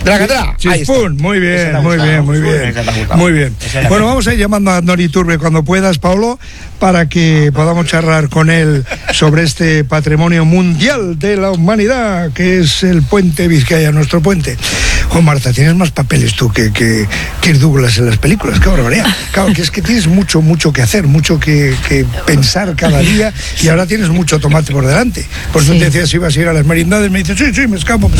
Dracatera. Chispún, muy bien. Muy bien. Bueno, vamos a ir llamando a Andoni Iturbe cuando puedas, Paolo, para que podamos charlar con él sobre este patrimonio mundial de la humanidad, que es el puente Vizcaya, nuestro puente. Oh, Marta, tienes más papeles tú que Kirk Douglas en las películas, qué barbaridad. Claro, que es que tienes mucho que hacer, mucho que pensar cada día, y ahora tienes mucho tomate por delante. Por eso te decía, si ibas a ir a las merindades, me dices, sí, me escapo,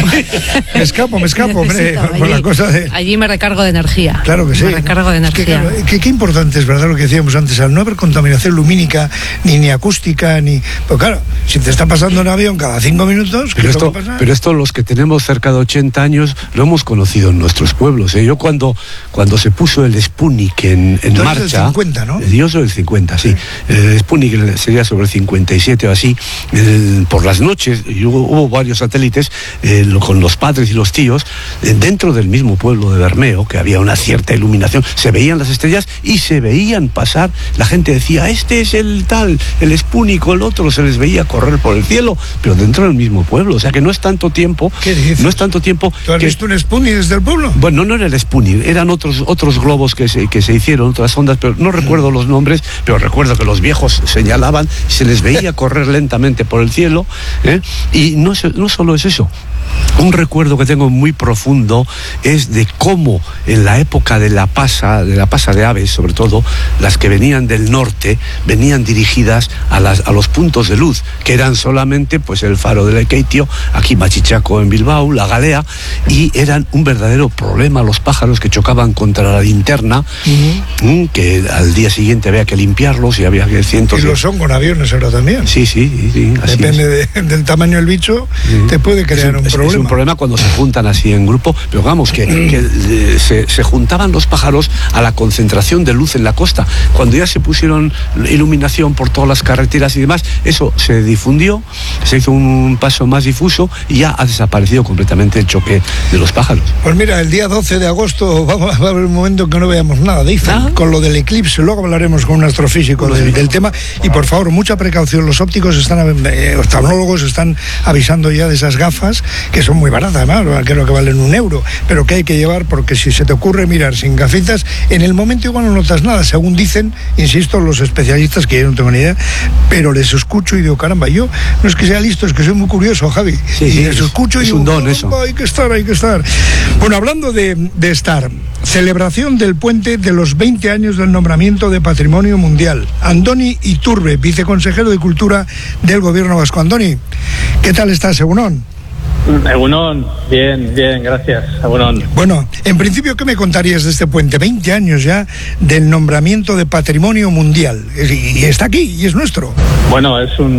hombre, por la cosa de... Allí me recargo de energía. Claro que sí. Me recargo de energía. Qué importante es, ¿verdad?, lo que decíamos antes, al no haber contaminación lumínica, ni acústica, Pues claro, si te está pasando un avión cada 5 minutos... Pero esto los que tenemos cerca de 80 años lo hemos conocido en nuestros pueblos. Yo cuando se puso el Sputnik en marcha... el 50, ¿no? Yo soy el 50, sí. El Sputnik sería sobre el 57 o así. Por las noches hubo varios satélites con los padres y los tíos dentro del mismo pueblo de Bermeo, que había una cierta iluminación, se veían las estrellas y se veían pasar. La gente decía, este es el tal, el Sputnik o el otro, se les veía correr por el cielo, pero dentro del mismo pueblo. O sea que no es tanto tiempo. ¿Qué dices? No es tanto tiempo. ¿Tú has visto un Sputnik desde el pueblo? Bueno, no era el Sputnik, eran otros globos que se hicieron, otras ondas, pero no recuerdo los nombres, pero recuerdo que los viejos señalaban, se les veía correr lentamente por el cielo, y no solo es eso. Un recuerdo que tengo muy profundo es de cómo en la época de la pasa de aves, sobre todo, las que venían del norte, venían dirigidas a los puntos de luz, que eran solamente pues el faro de Lekeitio, aquí Machichaco en Bilbao, la Galea, y eran un verdadero problema los pájaros que chocaban contra la linterna, que al día siguiente había que limpiarlos y había que cientos... Y lo son con aviones ahora también. Sí, así depende del tamaño del bicho, te puede crear un problema. Es un problema cuando se juntan así en grupo, pero vamos, que se juntaban los pájaros a la concentración de luz en la costa. Cuando ya se pusieron iluminación por todas las carreteras y demás, eso se difundió, se hizo un paso más difuso y ya ha desaparecido completamente el choque de los pájaros. Pues mira, el día 12 de agosto va a haber un momento que no veamos nada, dicen, con lo del eclipse. Luego hablaremos con un astrofísico del tema, y por favor, mucha precaución. Los ópticos oftalmólogos están avisando ya de esas gafas, que son muy baratas, además, creo que valen €1, pero que hay que llevar, porque si se te ocurre mirar sin gafitas, en el momento igual no notas nada, según dicen, insisto, los especialistas, que yo no tengo ni idea, pero les escucho y digo, caramba, yo no es que sea listo, es que soy muy curioso, Javi, y les escucho y digo, un don eso. Hay que estar. Bueno, hablando de estar, celebración del puente de los 20 años del nombramiento de Patrimonio Mundial. Andoni Iturbe, viceconsejero de Cultura del Gobierno vasco. Andoni, ¿qué tal estás, Egunon? Egunon, bien, gracias, Egunon. Bueno, en principio, ¿qué me contarías de este puente? 20 años ya del nombramiento de Patrimonio Mundial, y está aquí, y es nuestro. Bueno, es un